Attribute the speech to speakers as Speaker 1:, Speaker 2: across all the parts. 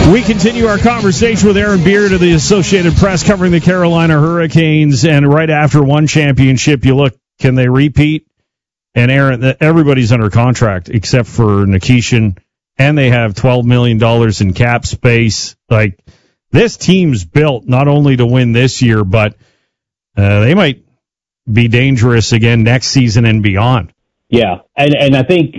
Speaker 1: We continue our conversation with Aaron Beard of the Associated Press covering the Carolina Hurricanes. And right after one championship, you look, can they repeat? And Aaron, everybody's under contract except for Nikishin, and they have $12 million in cap space. Like, this team's built not only to win this year, but they might be dangerous again next season and beyond.
Speaker 2: Yeah, and I think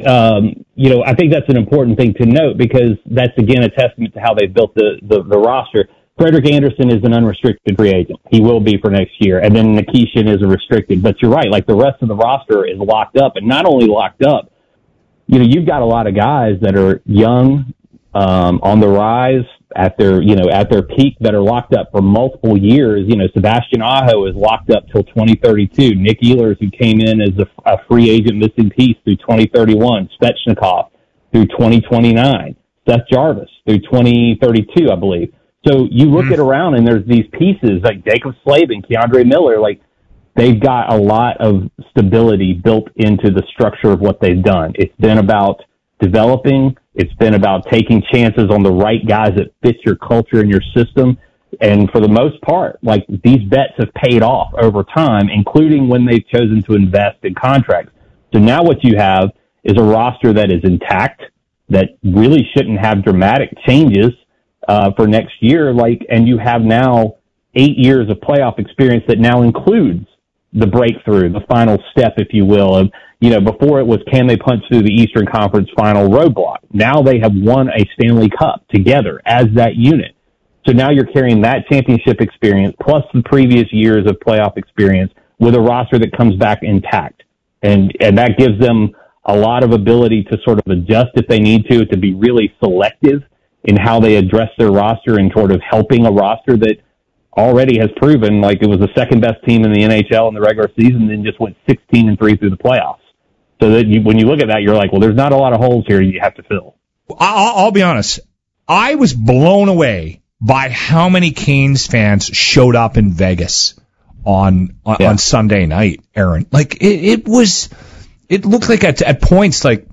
Speaker 2: I think that's an important thing to note, because that's again a testament to how they've built the roster. Frederik Andersen is an unrestricted free agent. He will be for next year, and then Nikishin is a restricted. But you're right, like the rest of the roster is locked up, and not only locked up, you've got a lot of guys that are young, on the rise at their peak, that are locked up for multiple years. Sebastian Aho is locked up till 2032. Nick Ehlers, who came in as a free agent missing piece, through 2031. Svechnikov through 2029. Seth Jarvis through 2032, I believe. So you look at around, and there's these pieces like Jacob Slavin, Keandre Miller, like they've got a lot of stability built into the structure of what they've done. It's been about developing. It's been about taking chances on the right guys that fit your culture and your system. And for the most part, like, these bets have paid off over time, including when they've chosen to invest in contracts. So now what you have is a roster that is intact, that really shouldn't have dramatic changes for next year. And you have now 8 years of playoff experience that now includes the breakthrough, the final step, if you will, of, before it was, can they punch through the Eastern Conference final roadblock? Now they have won a Stanley Cup together as that unit. So now you're carrying that championship experience plus the previous years of playoff experience with a roster that comes back intact. And that gives them a lot of ability to sort of adjust if they need to be really selective in how they address their roster, and sort of helping a roster that already has proven like it was the second best team in the NHL in the regular season, and just went 16-3 through the playoffs. So that when you look at that, you're like, well, there's not a lot of holes here you have to fill.
Speaker 3: I'll be honest. I was blown away by how many Canes fans showed up in Vegas on Sunday night, Aaron. Like, it looked like at points like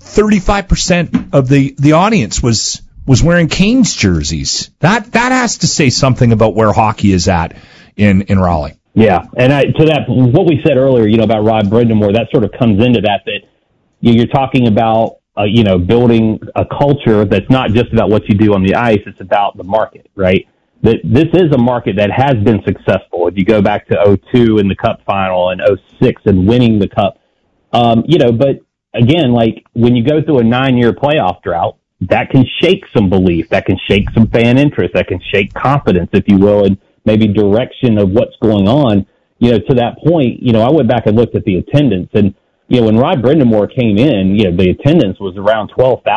Speaker 3: 35% of the audience was wearing Canes jerseys. That has to say something about where hockey is at in Raleigh.
Speaker 2: Yeah, and to that, what we said earlier, about Rod Brind'Amour, that sort of comes into that you're talking about, building a culture that's not just about what you do on the ice, it's about the market, right? That this is a market that has been successful. If you go back to 2002 in the Cup final and 2006 and winning the Cup, but again, like when you go through a 9-year playoff drought, that can shake some belief, that can shake some fan interest, that can shake confidence, if you will, and maybe direction of what's going on. To that point, I went back and looked at the attendance, and, when Rod Brind'Amour came in, the attendance was around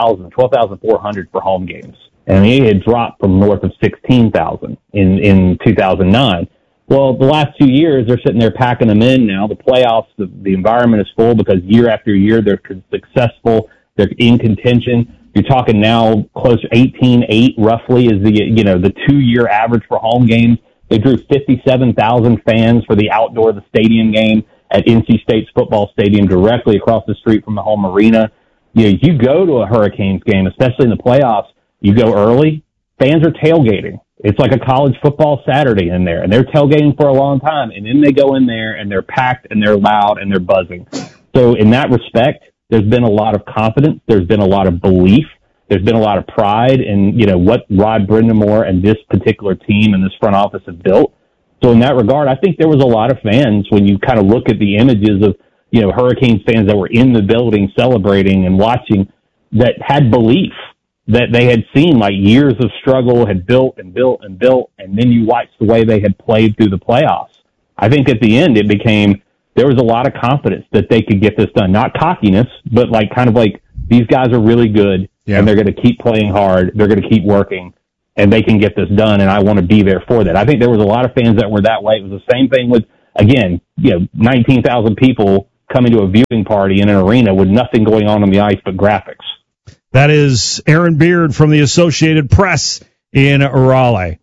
Speaker 2: 12,400 for home games. And he had dropped from north of 16,000 in 2009. Well, the last 2 years, they're sitting there packing them in now. The playoffs, the environment is full because year after year, they're successful. They're in contention. You're talking now close to 18.8 roughly is the 2-year average for home games. They drew 57,000 fans for the outdoor, the stadium game at NC State's football stadium directly across the street from the home arena. You go to a Hurricanes game, especially in the playoffs, you go early, fans are tailgating. It's like a college football Saturday in there, and they're tailgating for a long time, and then they go in there, and they're packed, and they're loud, and they're buzzing. So in that respect, there's been a lot of confidence. There's been a lot of belief. There's been a lot of pride in, what Rod Brind'Amour and this particular team and this front office have built. So in that regard, I think there was a lot of fans when you kind of look at the images of, Hurricanes fans that were in the building celebrating and watching, that had belief that they had seen like years of struggle, had built and built and built. And then you watch the way they had played through the playoffs. I think at the end it became, there was a lot of confidence that they could get this done. Not cockiness, but like kind of like, these guys are really good, and they're going to keep playing hard. They're going to keep working, and they can get this done, and I want to be there for that. I think there was a lot of fans that were that way. It was the same thing with, again, 19,000 people coming to a viewing party in an arena with nothing going on the ice but graphics.
Speaker 1: That is Aaron Beard from the Associated Press in Raleigh.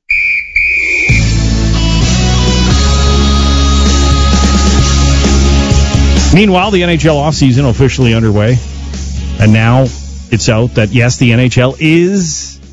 Speaker 1: Meanwhile, the NHL offseason officially underway. And now it's out that, yes, the NHL is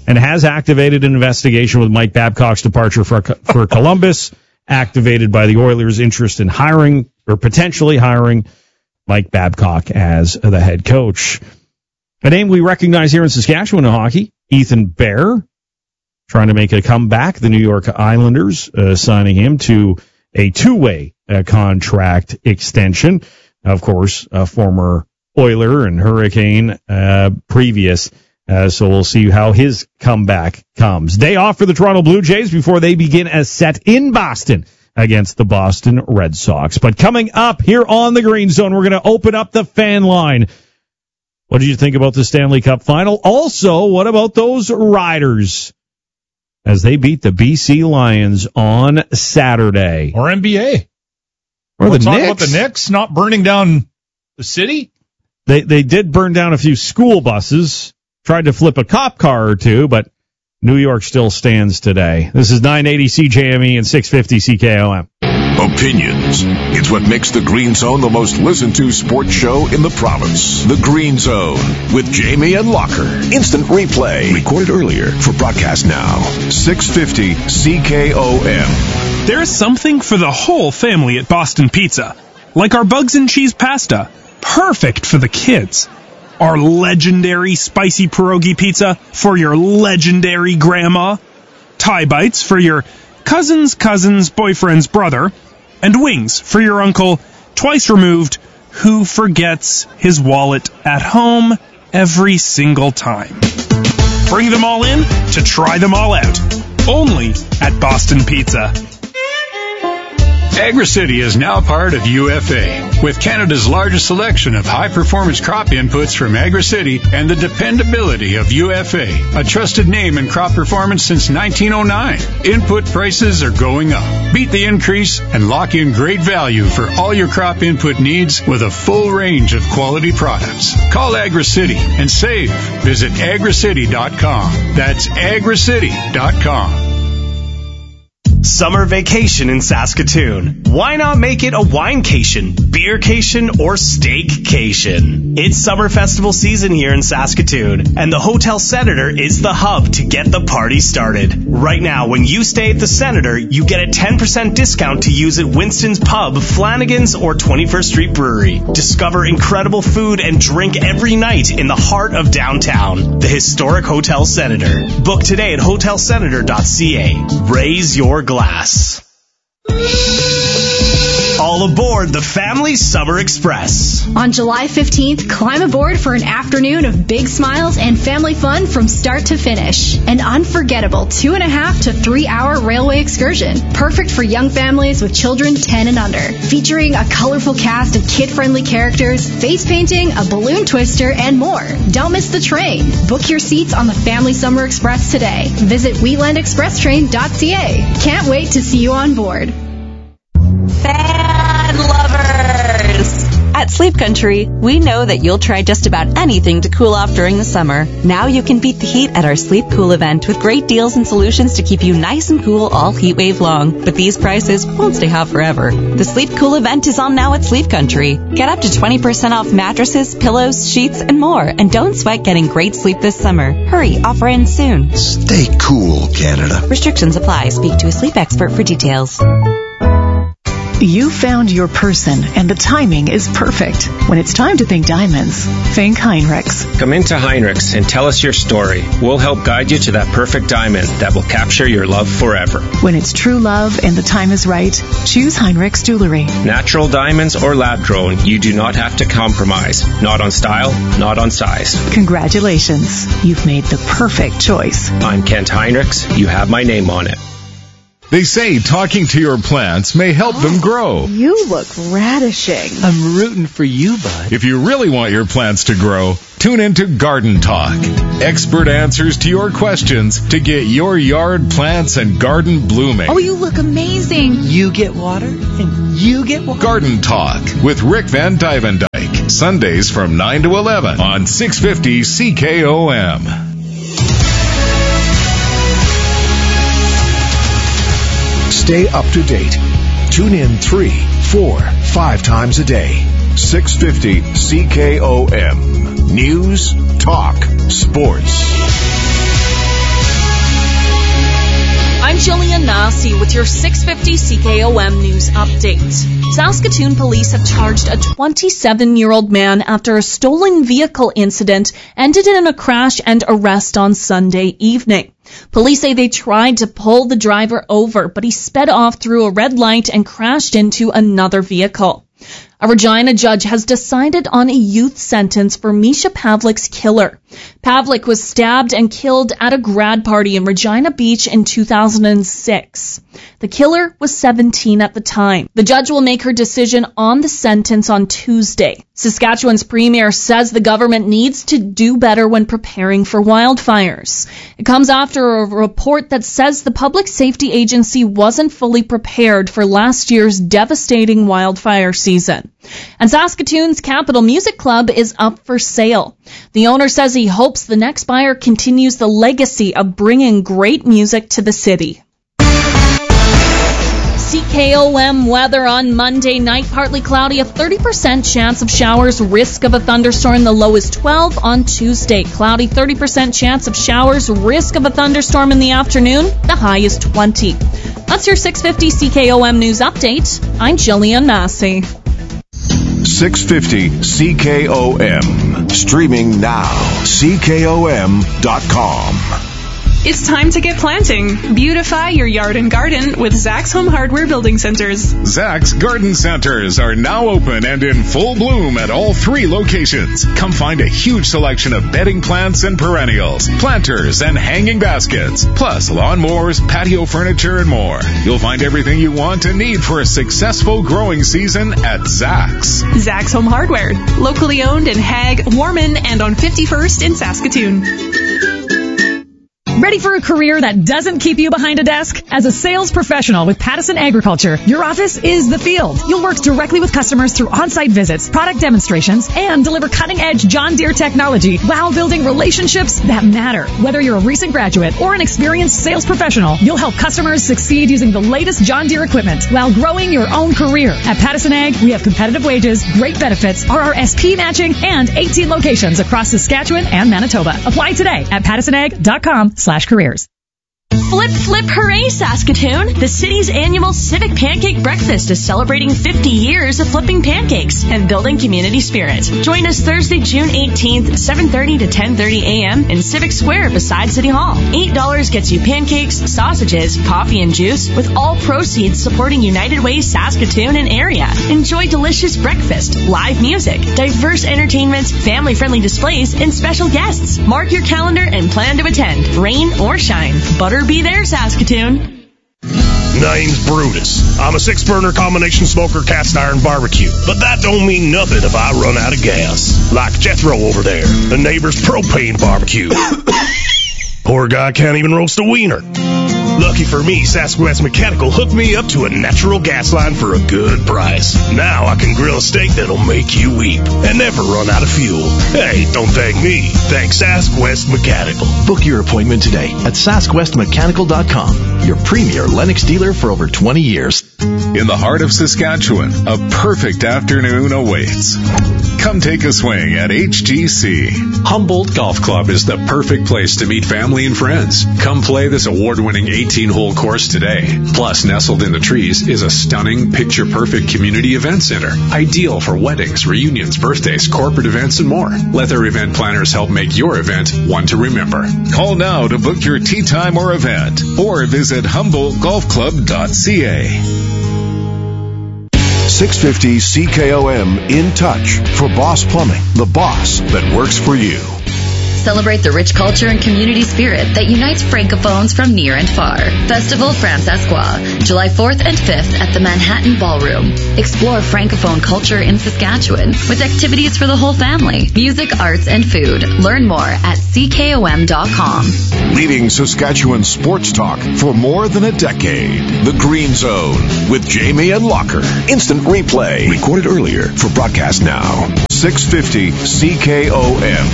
Speaker 1: and has activated an investigation with Mike Babcock's departure for Columbus, activated by the Oilers' interest in hiring or potentially hiring Mike Babcock as the head coach. A name we recognize here in Saskatchewan in hockey, Ethan Bear, trying to make a comeback. The New York Islanders signing him to a two-way contract extension. Of course, a former Oiler and Hurricane previous. So we'll see how his comeback comes. Day off for the Toronto Blue Jays before they begin a set in Boston against the Boston Red Sox. But coming up here on the Green Zone, we're going to open up the fan line. What did you think about the Stanley Cup final? Also, what about those Riders as they beat the BC Lions on Saturday?
Speaker 3: Or NBA.
Speaker 1: Or the
Speaker 3: Knicks.
Speaker 1: About
Speaker 3: the Knicks not burning down the city?
Speaker 1: They did burn down a few school buses, tried to flip a cop car or two, but New York still stands today. This is 980 CJME and 650 CKOM.
Speaker 4: Opinions. It's what makes the Green Zone the most listened to sports show in the province. The Green Zone with Jamie and Locker. Instant replay. Recorded earlier for broadcast now. 650 CKOM.
Speaker 5: There's something for the whole family at Boston Pizza. Like our bugs and cheese pasta. Perfect for the kids. Our legendary spicy pierogi pizza for your legendary grandma. Thai bites for your cousin's boyfriend's brother. And wings for your uncle, twice removed, who forgets his wallet at home every single time. Bring them all in to try them all out. Only at Boston Pizza.
Speaker 6: AgriCity is now part of UFA, with Canada's largest selection of high-performance crop inputs from AgriCity and the dependability of UFA, a trusted name in crop performance since 1909. Input prices are going up. Beat the increase and lock in great value for all your crop input needs with a full range of quality products. Call AgriCity and save. Visit agricity.com. That's agricity.com.
Speaker 7: Summer vacation in Saskatoon. Why not make it a winecation, beercation, or steakcation? It's summer festival season here in Saskatoon, and the Hotel Senator is the hub to get the party started. Right now, when you stay at the Senator, you get a 10% discount to use at Winston's Pub, Flanagan's, or 21st Street Brewery. Discover incredible food and drink every night in the heart of downtown. The historic Hotel Senator. Book today at hotelsenator.ca. Raise your glass. All aboard the Family Summer Express.
Speaker 8: On July 15th, climb aboard for an afternoon of big smiles and family fun from start to finish. An unforgettable 2.5 to 3 hour railway excursion. Perfect for young families with children 10 and under. Featuring a colorful cast of kid-friendly characters, face painting, a balloon twister, and more. Don't miss the train. Book your seats on the Family Summer Express today. Visit wheatlandexpresstrain.ca. Can't wait to see you on board.
Speaker 9: Fan lovers! At Sleep Country, we know that you'll try just about anything to cool off during the summer. Now you can beat the heat at our Sleep Cool event with great deals and solutions to keep you nice and cool all heat wave long. But these prices won't stay hot forever. The Sleep Cool event is on now at Sleep Country. Get up to 20% off mattresses, pillows, sheets, and more. And don't sweat getting great sleep this summer. Hurry, offer ends soon.
Speaker 4: Stay cool, Canada.
Speaker 9: Restrictions apply. Speak to a sleep expert for details.
Speaker 10: You found your person, and the timing is perfect. When it's time to think diamonds, think Heinrichs.
Speaker 11: Come into Heinrichs and tell us your story. We'll help guide you to that perfect diamond that will capture your love forever.
Speaker 10: When it's true love and the time is right, choose Heinrichs Jewelry.
Speaker 11: Natural diamonds or lab-grown, you do not have to compromise. Not on style, not on size.
Speaker 10: Congratulations. You've made the perfect choice.
Speaker 11: I'm Kent Heinrichs. You have my name on it.
Speaker 12: They say talking to your plants may help them grow.
Speaker 13: You look radishing.
Speaker 14: I'm rooting for you, bud.
Speaker 12: If you really want your plants to grow, tune into Garden Talk. Expert answers to your questions to get your yard plants and garden blooming.
Speaker 13: Oh, you look amazing.
Speaker 14: You get water, and you get water.
Speaker 12: Garden Talk with Rick Van Dyke. Sundays from 9 to 11 on 650 CKOM.
Speaker 4: Stay up to date. Tune in 3, 4, 5 times a day. 650 CKOM. News, talk, sports.
Speaker 15: Massey with your 650 CKOM News Update. Saskatoon police have charged a 27-year-old man after a stolen vehicle incident ended in a crash and arrest on Sunday evening. Police say they tried to pull the driver over, but he sped off through a red light and crashed into another vehicle. A Regina judge has decided on a youth sentence for Misha Pavlik's killer. Pavlik was stabbed and killed at a grad party in Regina Beach in 2006. The killer was 17 at the time. The judge will make her decision on the sentence on Tuesday. Saskatchewan's premier says the government needs to do better when preparing for wildfires. It comes after a report that says the Public Safety Agency wasn't fully prepared for last year's devastating wildfire season. And Saskatoon's Capital Music Club is up for sale. The owner says he hopes the next buyer continues the legacy of bringing great music to the city. CKOM weather on Monday night, partly cloudy, a 30% chance of showers, risk of a thunderstorm, the low is 12. On Tuesday, cloudy, 30% chance of showers, risk of a thunderstorm in the afternoon, the high is 20. That's your 650 CKOM News Update. I'm Jillian Massey.
Speaker 4: 650 CKOM. Streaming now. CKOM.com.
Speaker 16: It's time to get planting. Beautify your yard and garden with Zach's Home Hardware Building Centers.
Speaker 12: Zach's Garden Centers are now open and in full bloom at all 3 locations. Come find a huge selection of bedding plants and perennials, planters and hanging baskets, plus lawnmowers, patio furniture, and more. You'll find everything you want and need for a successful growing season at Zach's.
Speaker 16: Zach's Home Hardware, locally owned in Hague, Warman, and on 51st in Saskatoon.
Speaker 17: Ready for a career that doesn't keep you behind a desk? As a sales professional with Pattison Agriculture, your office is the field. You'll work directly with customers through on-site visits, product demonstrations, and deliver cutting-edge John Deere technology while building relationships that matter. Whether you're a recent graduate or an experienced sales professional, you'll help customers succeed using the latest John Deere equipment while growing your own career. At Pattison Ag, we have competitive wages, great benefits, RRSP matching, and 18 locations across Saskatchewan and Manitoba. Apply today at pattisonag.com/careers.
Speaker 18: Flip, flip, hooray, Saskatoon! The city's annual Civic Pancake Breakfast is celebrating 50 years of flipping pancakes and building community spirit. Join us Thursday, June 18th, 7:30 to 10:30 a.m. in Civic Square beside City Hall. $8 gets you pancakes, sausages, coffee, and juice, with all proceeds supporting United Way Saskatoon and area. Enjoy delicious breakfast, live music, diverse entertainment, family-friendly displays, and special guests. Mark your calendar and plan to attend, rain or shine. Butter be there, Saskatoon.
Speaker 19: Name's Brutus. I'm a 6-burner combination smoker cast iron barbecue. But that don't mean nothing if I run out of gas. Like Jethro over there, the neighbor's propane barbecue. Poor guy can't even roast a wiener. Lucky for me, Sask Mechanical hooked me up to a natural gas line for a good price. Now I can grill a steak that'll make you weep and never run out of fuel. Hey, don't thank me. Thank Sask Mechanical.
Speaker 20: Book your appointment today at SaskWestMechanical.com, your premier Lennox dealer for over 20 years.
Speaker 12: In the heart of Saskatchewan, a perfect afternoon awaits. Come take a swing at HGC.
Speaker 21: Humboldt Golf Club is the perfect place to meet family and friends. Come play this award-winning 18-hole course today. Plus, nestled in the trees is a stunning, picture-perfect community event center. Ideal for weddings, reunions, birthdays, corporate events, and more. Let their event planners help make your event one to remember.
Speaker 12: Call now to book your tee time or event, or visit HumboldtGolfClub.ca.
Speaker 4: 650 CKOM in touch for Boss Plumbing, the boss that works for you.
Speaker 22: Celebrate the rich culture and community spirit that unites Francophones from near and far. Festival Francescois, July 4th and 5th at the Manhattan Ballroom. Explore Francophone culture in Saskatchewan with activities for the whole family, music, arts, and food. Learn more at CKOM.com.
Speaker 4: Leading Saskatchewan sports talk for more than a decade. The Green Zone with Jamie and Locker. Instant replay. Recorded earlier for broadcast now. 650 CKOM.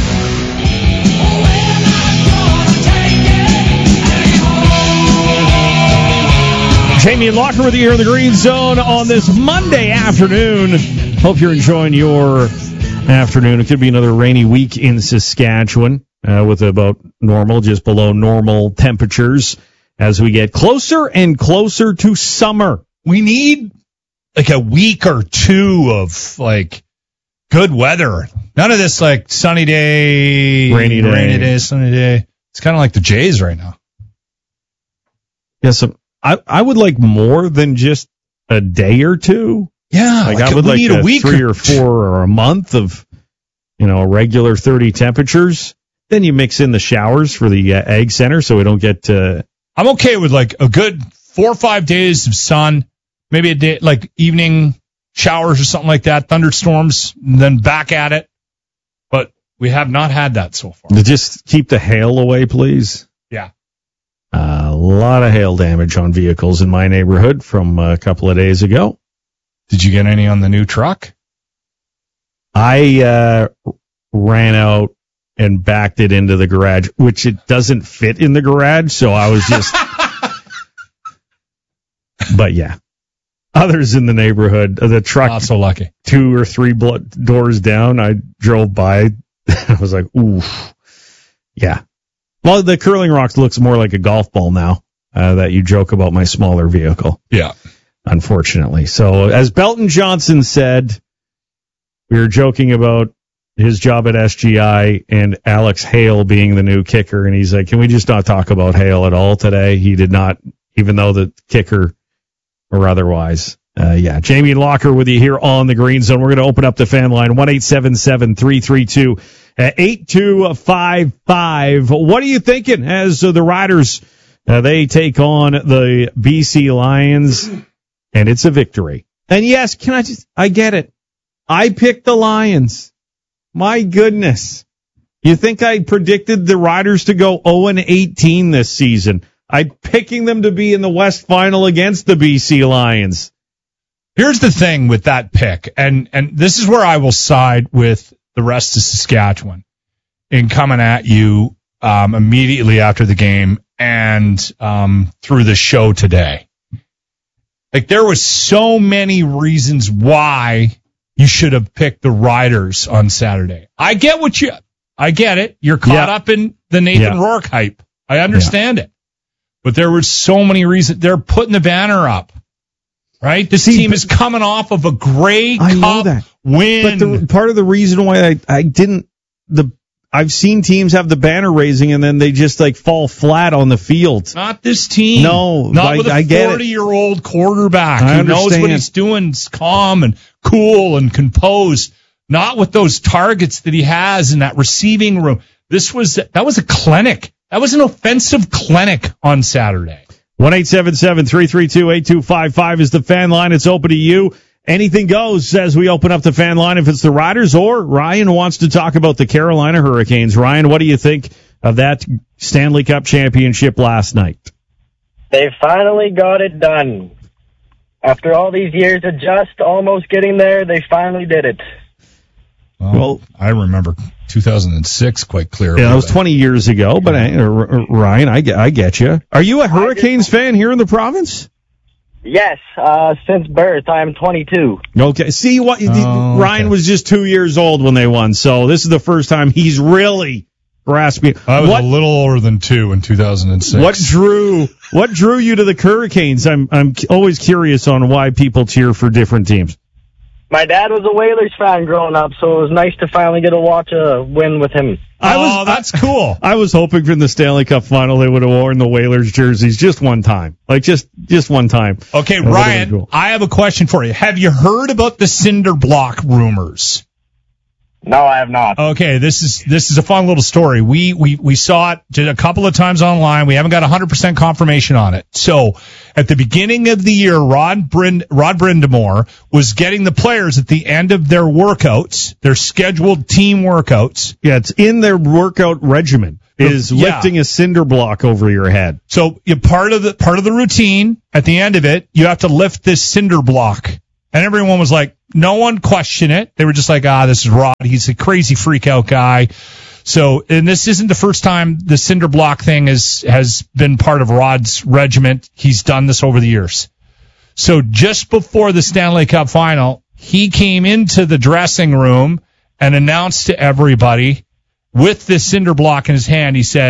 Speaker 1: Jamie and Locker with you here in the Green Zone on this Monday afternoon. Hope you're enjoying your afternoon. It could be another rainy week in Saskatchewan with about normal, just below normal temperatures. as we get closer and closer to summer.
Speaker 2: We need like a week or two of like good weather. None of this like sunny day,
Speaker 1: rainy day,
Speaker 2: sunny day. It's kind of like the Jays right now.
Speaker 1: Yes, I would like more than just a day or two.
Speaker 2: Yeah,
Speaker 1: like I would like a week 3 or 4 or a month of, regular 30 temperatures. Then you mix in the showers for the egg center so we don't get.
Speaker 2: I'm okay with like a good 4 or 5 days of sun, maybe a day like evening showers or something like that, thunderstorms, and then back at it. But we have not had that so far.
Speaker 1: Just keep the hail away, please.
Speaker 2: Yeah.
Speaker 1: A lot of hail damage on vehicles in my neighborhood from a couple of days ago.
Speaker 2: Did you get any on the new truck?
Speaker 1: I ran out and backed it into the garage, which it doesn't fit in the garage, so I was just... But yeah. Others in the neighborhood, the truck...
Speaker 2: Not so lucky.
Speaker 1: 2 or 3 doors down, I drove by. I was like, oof. Yeah. Well, the Curling Rocks looks more like a golf ball now, that you joke about my smaller vehicle.
Speaker 2: Yeah.
Speaker 1: Unfortunately. So, as Belton Johnson said, we were joking about his job at SGI and Alex Hale being the new kicker, and he's like, can we just not talk about Hale at all today? He did not, even though the kicker or otherwise. Yeah, Jamie and Locker with you here on the Green Zone. We're going to open up the fan line, 1-877-332-8255. What are you thinking as the Riders, they take on the BC Lions, and it's a victory. And yes, I get it. I picked the Lions. My goodness. You think I predicted the Riders to go 0-18 this season? I'm picking them to be in the West Final against the BC Lions.
Speaker 2: Here's the thing with that pick, and this is where I will side with the rest of Saskatchewan in coming at you immediately after the game and through the show today. Like, there was so many reasons why you should have picked the Riders on Saturday. I get it. You're caught up in the Nathan Rourke hype. I understand it. But there were so many reasons. They're putting the banner up. Right? This team is coming off of a Grey Cup win.
Speaker 1: But part of the reason why I've seen teams have the banner raising and then they just like fall flat on the field.
Speaker 2: Not this team.
Speaker 1: No,
Speaker 2: not with a 40-year-old quarterback who knows what he's doing. He's calm and cool and composed. Not with those targets that he has in that receiving room. That was a clinic. That was an offensive clinic on Saturday.
Speaker 1: 1-877-332-8255 is the fan line. It's open to you. Anything goes as we open up the fan line if it's the Riders, or Ryan wants to talk about the Carolina Hurricanes. Ryan, what do you think of that Stanley Cup championship last night?
Speaker 3: They finally got it done. After all these years of just almost getting there, they finally did it.
Speaker 2: Well, I remember 2006 quite clearly.
Speaker 1: Yeah, that was 20 years ago, but Ryan, I get you. Are you a Hurricanes fan here in the province?
Speaker 3: Yes, since birth. I am 22.
Speaker 1: Okay, see what Ryan was just 2 years old when they won, so this is the first time he's really grasping.
Speaker 2: I was a little older than 2 in 2006.
Speaker 1: What drew you to the Hurricanes? I'm always curious on why people cheer for different teams.
Speaker 3: My dad was a Whalers fan growing up, so it was nice to finally get to watch a win with him.
Speaker 2: That's cool.
Speaker 1: I was hoping for the Stanley Cup final they would have worn the Whalers jerseys just one time. Like, just one time.
Speaker 2: Okay, Ryan, cool. I have a question for you. Have you heard about the cinder block rumors?
Speaker 3: No, I have not.
Speaker 2: Okay, this is a fun little story. We saw it a couple of times online. We haven't got 100% confirmation on it. So, at the beginning of the year, Rod Brindamore was getting the players at the end of their workouts, their scheduled team workouts.
Speaker 1: Yeah, it's in their workout regimen. Is lifting a cinder block over your head.
Speaker 2: So, part of the routine at the end of it, you have to lift this cinder block. And everyone was like, no one questioned it. They were just like, this is Rod. He's a crazy freak out guy. So, and this isn't the first time the cinder block thing has been part of Rod's regiment. He's done this over the years. So just before the Stanley Cup final, he came into the dressing room and announced to everybody with this cinder block in his hand, he said,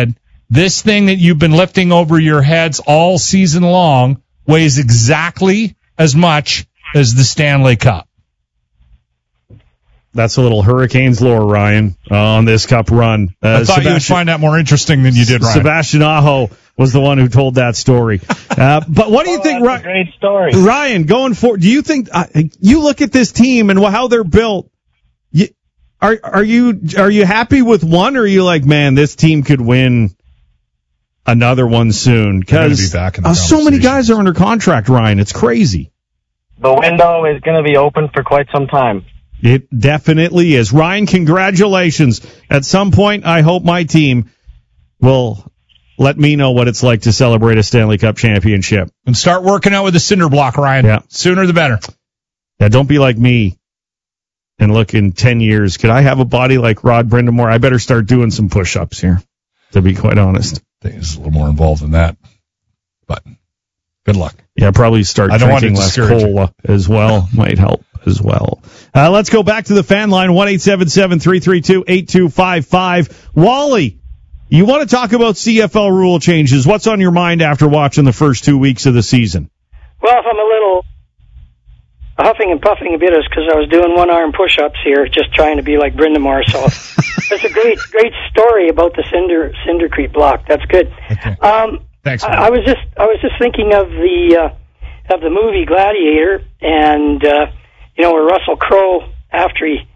Speaker 2: This thing that you've been lifting over your heads all season long weighs exactly as much as the Stanley Cup.
Speaker 1: That's a little Hurricanes lore, Ryan, on this Cup run.
Speaker 2: I thought you would find that more interesting than you did, Ryan.
Speaker 1: Sebastian Aho was the one who told that story. But what do you think,
Speaker 3: Ryan? Great story.
Speaker 1: Ryan, going forward, do you think you look at this team and how they're built? Are you happy with one, or are you like, man, this team could win another one soon? Because so many guys are under contract, Ryan. It's crazy.
Speaker 3: The window is going to be open for quite some time.
Speaker 1: It definitely is. Ryan, congratulations. At some point, I hope my team will let me know what it's like to celebrate a Stanley Cup championship.
Speaker 2: And start working out with the cinder block, Ryan.
Speaker 1: Yeah.
Speaker 2: Sooner the better.
Speaker 1: Yeah, don't be like me. And look, in 10 years, could I have a body like Rod Brindamore? I better start doing some push-ups here, to be quite honest.
Speaker 2: I think it's a little more involved than that. But good luck.
Speaker 1: Yeah, probably start drinking less cola as well. Might help as well. Let's go back to the fan line, 1-877-332-8255. Wally, you want to talk about CFL rule changes. What's on your mind after watching the first 2 weeks of the season?
Speaker 5: Well, if I'm a little huffing and puffing a bit, is because I was doing one-arm push-ups here, just trying to be like Brindamore. So it's a great story about the Cindercrete block. That's good.
Speaker 2: Okay. Thanks.
Speaker 5: I was just thinking of the movie Gladiator, and where Russell Crowe, after he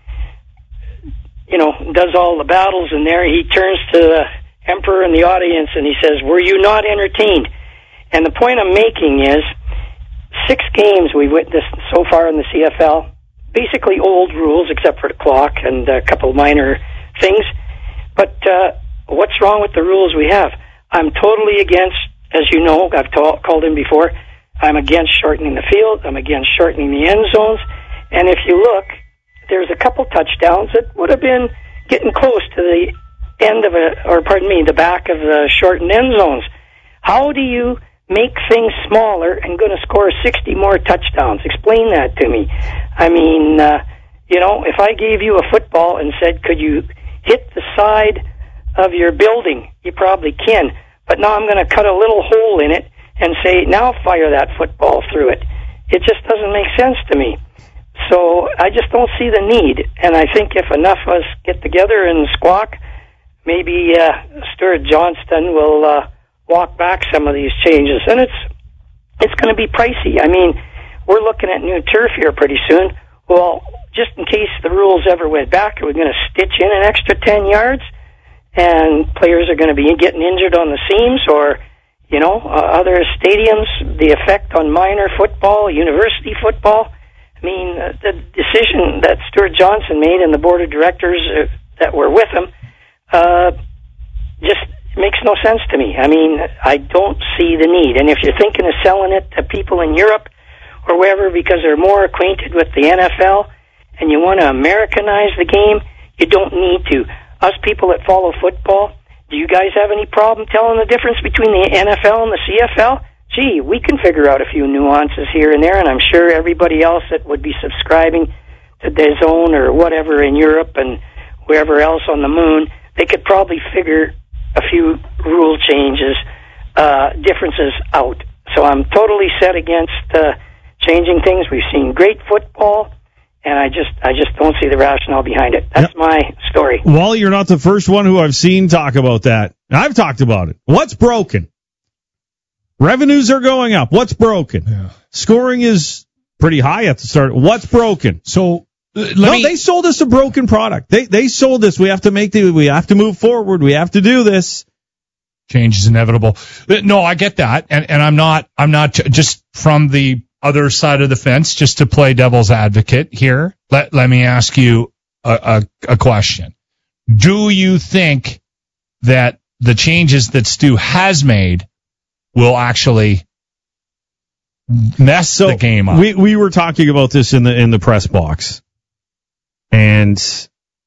Speaker 5: does all the battles in there, he turns to the Emperor and the audience and he says, "Were you not entertained?" And the point I'm making is, 6 games we've witnessed so far in the CFL, basically old rules except for the clock and a couple minor things. But what's wrong with the rules we have? I'm totally against, as you know, I've called in before, I'm against shortening the field. I'm against shortening the end zones. And if you look, there's a couple touchdowns that would have been getting close to the end of the back of the shortened end zones. How do you make things smaller and going to score 60 more touchdowns? Explain that to me. I mean, if I gave you a football and said, could you hit the side of your building? You probably can. But now I'm going to cut a little hole in it and say, now fire that football through it. It just doesn't make sense to me. So I just don't see the need. And I think if enough of us get together and squawk, maybe Stuart Johnston will walk back some of these changes. And it's going to be pricey. I mean, we're looking at new turf here pretty soon. Well, just in case the rules ever went back, are we going to stitch in an extra 10 yards? And players are going to be getting injured on the seams, or other stadiums, the effect on minor football, university football. I mean, the decision that Stuart Johnson made and the board of directors that were with him just makes no sense to me. I mean, I don't see the need. And if you're thinking of selling it to people in Europe or wherever because they're more acquainted with the NFL and you want to Americanize the game, you don't need to. Us people that follow football, do you guys have any problem telling the difference between the NFL and the CFL? Gee, we can figure out a few nuances here and there, and I'm sure everybody else that would be subscribing to DAZN or whatever in Europe and wherever else on the moon, they could probably figure a few rule changes, differences out. So I'm totally set against changing things. We've seen great football, and I just don't see the rationale behind it. That's my story.
Speaker 1: Wally, you're not the first one who I've seen talk about that. I've talked about it. What's broken? Revenues are going up. What's broken? Yeah. Scoring is pretty high at the start. What's broken?
Speaker 2: So
Speaker 1: they sold us a broken product. They sold us. We have to move forward. We have to do this.
Speaker 2: Change is inevitable. No, I get that, and I'm not just from the other side of the fence, just to play devil's advocate here. Let me ask you a question. Do you think that the changes that Stu has made will actually mess the game up?
Speaker 1: We were talking about this in the press box, and